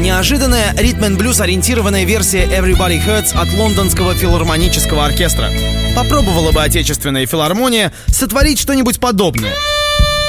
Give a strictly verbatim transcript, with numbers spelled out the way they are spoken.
Неожиданная ритм-н-блюз ориентированная версия Everybody Hurts от лондонского филармонического оркестра. Попробовала бы отечественная филармония сотворить что-нибудь подобное.